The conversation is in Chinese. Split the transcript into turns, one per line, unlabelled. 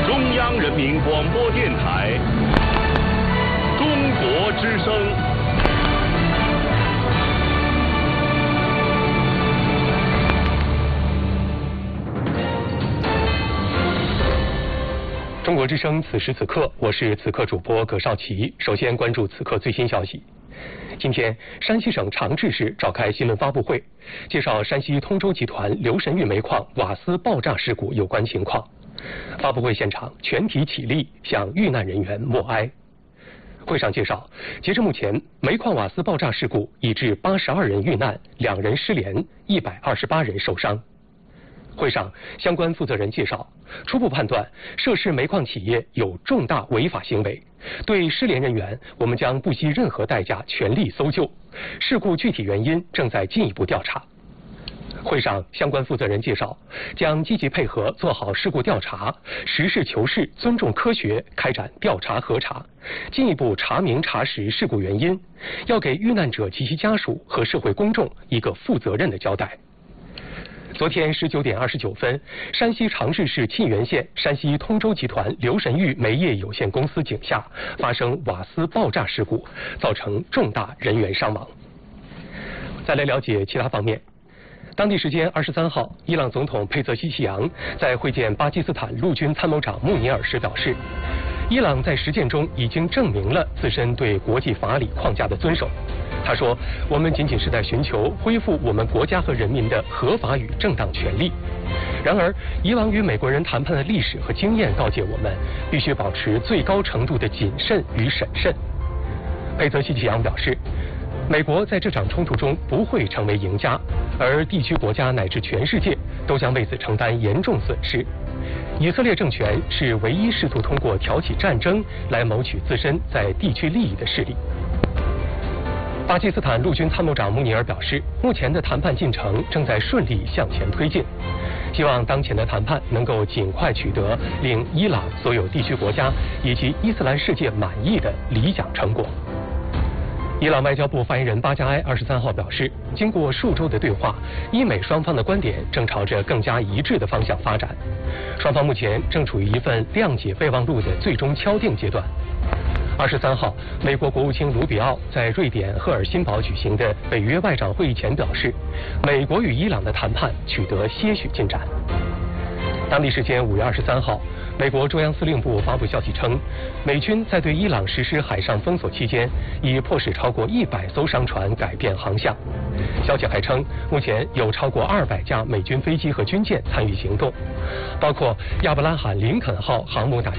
中央人民广播电台中国之声。
中国之声，此时此刻，我是此刻主播葛绍奇。首先关注此刻最新消息。今天，山西省长治市召开新闻发布会，介绍山西通州集团刘神峪煤矿瓦斯爆炸事故有关情况。发布会现场，全体起立向遇难人员默哀。会上介绍，截至目前，煤矿瓦斯爆炸事故已致82人遇难，2人失联，128人受伤。会上，相关负责人介绍，初步判断涉事煤矿企业有重大违法行为，对失联人员，我们将不惜任何代价全力搜救。事故具体原因正在进一步调查。会上，相关负责人介绍，将积极配合做好事故调查，实事求是、尊重科学开展调查核查，进一步查明查实事故原因，要给遇难者及其家属和社会公众一个负责任的交代。昨天19点29分，山西长治市沁源县山西通州集团刘神峪煤业有限公司井下发生瓦斯爆炸事故，造成重大人员伤亡。再来了解其他方面。当地时间23号，伊朗总统佩泽西奇扬在会见巴基斯坦陆军参谋长穆尼尔时表示，伊朗在实践中已经证明了自身对国际法理框架的遵守。他说，我们仅仅是在寻求恢复我们国家和人民的合法与正当权利。然而，以往与美国人谈判的历史和经验告诫我们，必须保持最高程度的谨慎与审慎。佩泽西奇扬表示，美国在这场冲突中不会成为赢家，而地区国家乃至全世界都将为此承担严重损失。以色列政权是唯一试图通过挑起战争来谋取自身在地区利益的势力。巴基斯坦陆军参谋长穆尼尔表示，目前的谈判进程正在顺利向前推进，希望当前的谈判能够尽快取得令伊朗所有地区国家以及伊斯兰世界满意的理想成果。伊朗外交部发言人巴加埃23号表示，经过数周的对话，伊美双方的观点正朝着更加一致的方向发展，双方目前正处于一份谅解备忘录的最终敲定阶段。23号，美国国务卿卢比奥在瑞典赫尔辛堡举行的北约外长会议前表示，美国与伊朗的谈判取得些许进展。当地时间5月23号，美国中央司令部发布消息称，美军在对伊朗实施海上封锁期间，已迫使超过100艘商船改变航向。消息还称，目前有超过200架美军飞机和军舰参与行动，包括亚伯拉罕·林肯号航母打